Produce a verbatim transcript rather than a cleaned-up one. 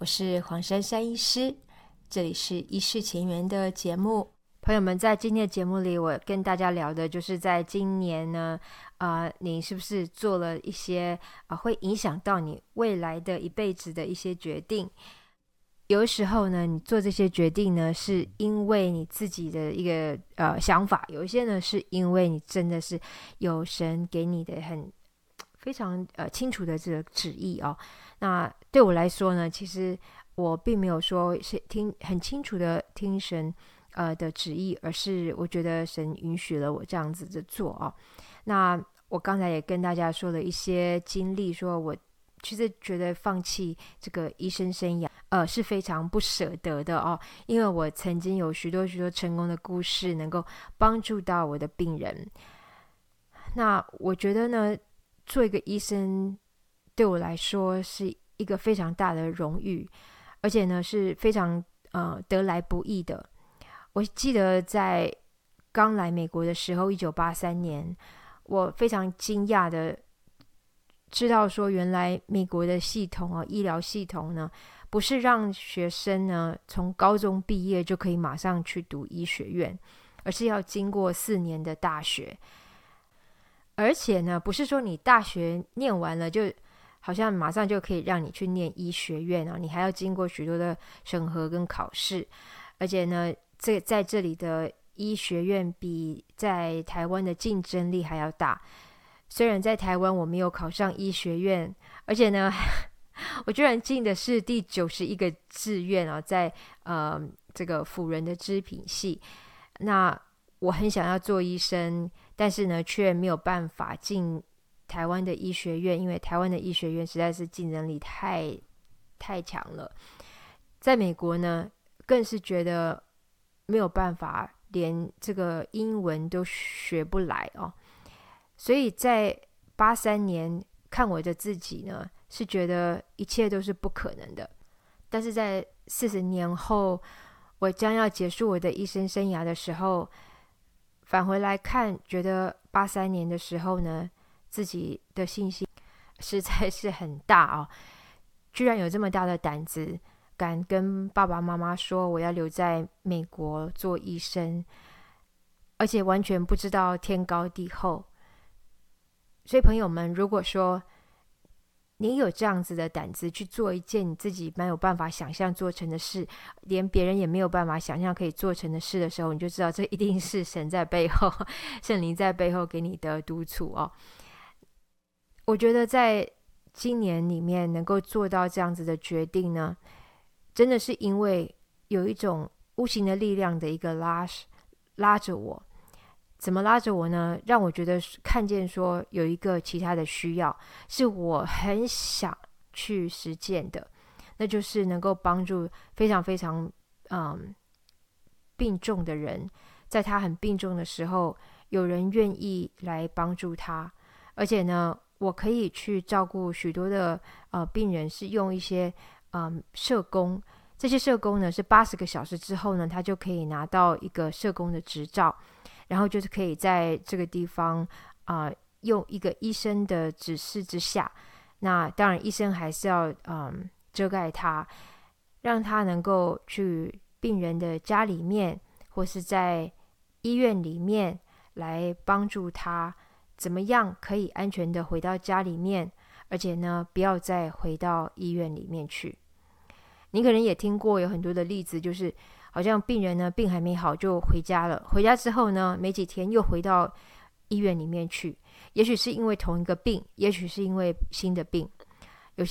我是黄珊珊医师，这里是医事前缘的节目。朋友们，在今天的节目里，我跟大家聊的就是在今年呢，呃，你是不是做了一些呃会影响到你未来的一辈子的一些决定？有的时候呢，你做这些决定呢，是因为你自己的一个呃想法；有一些呢，是因为你真的是有神给你的很非常呃清楚的这个旨意哦。那对我来说呢，其实我并没有说是听很清楚的听神呃的旨意，而是我觉得神允许了我这样子的做哦。那我刚才也跟大家说了一些经历，说我其实觉得放弃这个医生生涯呃是非常不舍得的哦，因为我曾经有许多许多成功的故事能够帮助到我的病人。那我觉得呢，做一个医生对我来说是一个非常大的荣誉，而且呢是非常呃得来不易的。我记得在刚来美国的时候，一九八三年，我非常惊讶的知道说，原来美国的系统啊，医疗系统呢，不是让学生呢从高中毕业就可以马上去读医学院，而是要经过四年的大学。而且呢，不是说你大学念完了就好像马上就可以让你去念医学院啊，你还要经过许多的审核跟考试。而且呢，这在这里的医学院比在台湾的竞争力还要大。虽然在台湾我没有考上医学院，而且呢，我居然进的是第九十一个志愿啊，在呃这个辅仁的织品系。那我很想要做医生，但是呢，却没有办法进台湾的医学院，因为台湾的医学院实在是竞争力太太强了。在美国呢，更是觉得没有办法，连这个英文都学不来哦。所以在八三年看我的自己呢，是觉得一切都是不可能的。但是在四十年后，我将要结束我的医生生涯的时候，返回来看，觉得八三年的时候呢，自己的信心实在是很大哦，居然有这么大的胆子，敢跟爸爸妈妈说我要留在美国做医生，而且完全不知道天高地厚。所以朋友们，如果说你有这样子的胆子去做一件你自己没有办法想象做成的事，连别人也没有办法想象可以做成的事的时候，你就知道这一定是神在背后，圣灵在背后给你的督促哦。我觉得在今年里面能够做到这样子的决定呢，真的是因为有一种无形的力量的一个拉拉着我。怎么拉着我呢？让我觉得看见说有一个其他的需要是我很想去实践的，那就是能够帮助非常非常嗯病重的人，在他很病重的时候，有人愿意来帮助他。而且呢，我可以去照顾许多的呃病人，是用一些嗯社工。这些社工呢，是八十个小时之后呢，他就可以拿到一个社工的执照，然后就是可以在这个地方啊、呃，用一个医生的指示之下，那当然医生还是要嗯遮盖他，让他能够去病人的家里面或是在医院里面来帮助他，怎么样可以安全的回到家里面，而且呢，不要再回到医院里面去。你可能也听过有很多的例子，就是好像病人呢病还没好就回家了，回家之后呢没几天又回到医院里面去，也许是因为同一个病，也许是因为新的病。